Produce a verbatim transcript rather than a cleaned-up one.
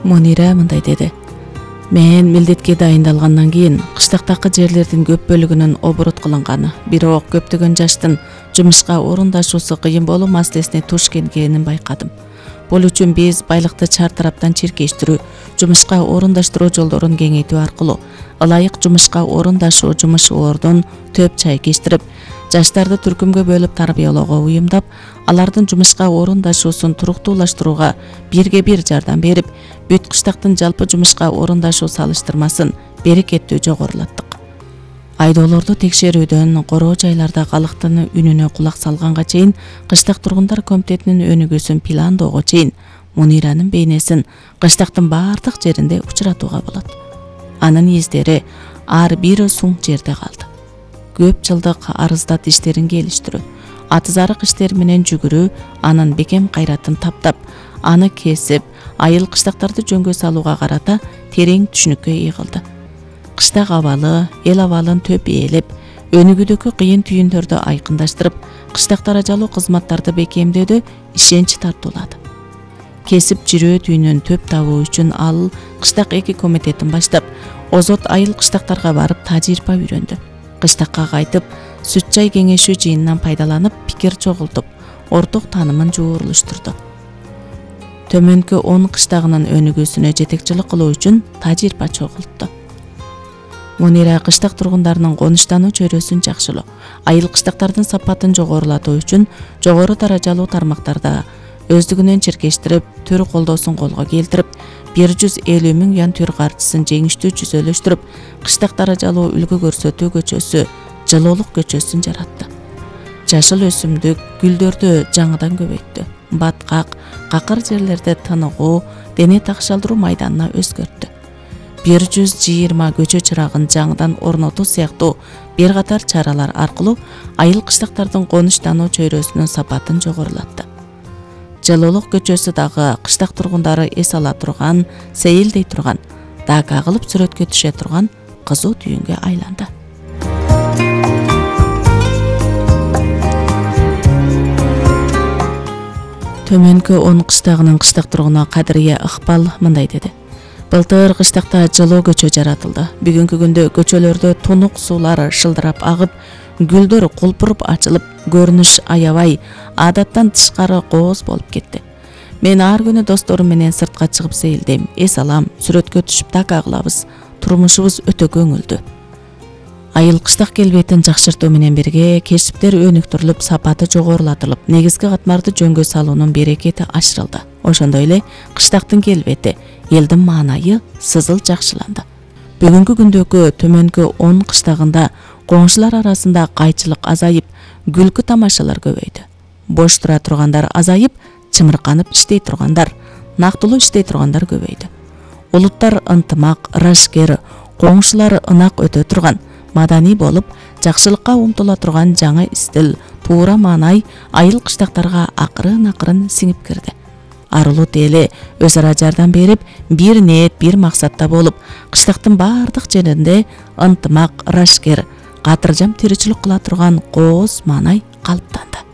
Мунира мындай деди: Мен милдетке дайындалгандан кийин кыштактагы жерлердин көп бөлүгүнүн оборот кылынганы, бирок көптөгөн жаштын жумушка орундашуусу кыйын болуу маселесине туш келгенин байкадым. Бул үчүн биз байлыкты чартараптан чиркештирүү, жумушка орундаштыруу жолдорун кеңейтүү аркылуу ылайык жумушка орундашуу жумуш ордун төп чайкештирип, жаштарды түркүмгө бөлүп тарбиялоого уюмдап, алардын жумушка орундашуусун туруктуулаштырууга бирге бир жардам берип, бүт кыштактын жалпы жумушка орундашуу салыштырмасын берекеттүү жогорулаттык. Айдоолорду текшерүүдөн короо жайларда калктын үнүнө кулак салганга чейин, кыштак тургундар комитетинин өнүгүүсүн пландоого чейин Муниранын бейнесин кыштактын баардык жеринде учуратууга болот. Анын издери ар бир суң жерде калды. Көп жылдык арыздат иштерин келиштирүү, атызарык иштер менен жүгүрүү анын бекем кайратын таптап, аны кесип, айыл кыштактарды жөнгө салууга карата терең түшүнүккө ийгилди. Кыштак абалы, эл абалын төп ээлеп, өнүгүүдөгү кыйын түйүндөрдү айкындаштырып, кыштак даражалуу кызматтарды бекемдөөдө ишенч тартуулады. Кесип жүрүү түйүнүн төп табуу үчүн ал кыштак эки комитетин баштап, озот айыл кыштактарга барып тажрыйба үйрөндү. Кыштакка кайтып, сүт чай кеңешүү жыйынынан пайдаланып, пикир чогултуп, орток таанымын жуурулуштурду. Төмөнкү он кыштагынын өнүгүүсүнө жетекчилик кылуу үчүн тажрыйба чогултту. Мунира кыштак тургундарынын конуштануу чөйрөсүн жакшылоо, айыл кыштактардын сапатын жогорулатуу үчүн жогору даражалуу тармактарда өздүгүнөн чиркештирип, төр колдоосун колго келтирип, бир жүз элүү миң ян төр карчысын жеңиштүү жүзөлөштүрүп, кыштак даражалуу үлгү көрсөтүү көчөсү, жылуулук көчөсүн жаратты. Жашыл өсүмдүк, гүлдөрдү жаңыдан көбөйттү. Баткак, какыр жерлерде тыныгуу, дене такшалдыруу майданына өзгөрттү. бир жүз жыйырма көчө чырагын жаңыдан орнотуу сыяктуу бир катар чаралар аркылуу айыл кыштактардын конуштануу чөйрөсүнүн сапатын жогорулатты. Жылуулук көчөсү дагы кыштак тургундары эс ала турган, сейилдей турган, дака кылып сүрөткө түшө турган кызуу түйүнгө айланды. Төмөнкү он кыштагынын кыштак тургуну Кадырия Ыкбал мындай деди: Былтыр кыштакта жылуу көчө жаратылды. Бүгүнкү күндө көчөлөрдө тунук суулар шылдырап агып, гүлдөр кулпуруп ачылып, көрүнүш аябай, адаттан тышкары кооз болуп кетти. Мен ар күнү досторум менен сыртка чыгып сейилдейм, эс алам, сүрөткө түшүп дака кылабыз. Турмушубуз өтө көңүлдүү. Айыл кыштак келбетин жакшыртуу менен бирге кесиптер өнүктүрүлүп, сапаты жогорулатылып, негизги катмарды жөнгө салуунун берекети ашырылды. Ошондой эле кыштактын келбети, элдин маанайы сызыл жакшыланды. Бүгүнкү күндөгү төмөнкү он кыштагында коңшулар арасында кайчылык азайып, күлкү тамашалар көбөйдү. Бош тура тургандар азайып, чымырканып иштей тургандар, нактылуу иштей тургандар көбөйдү. Улуттар ынтымак, ырашкер, коңшулар ынак өтө турган, маданий болуп, жакшылыкка умтула турган жаңы стил, туура маанай айыл кыштактарга акырын-акырын сиңип кирди. Арылуу эле өз ара жардам берип, бир ниет, бир максатта болуп, кыштактын баардык жеринде ынтымак, ырашкер, катыржам тиричилик кыла турган кооз маанай калыптанды.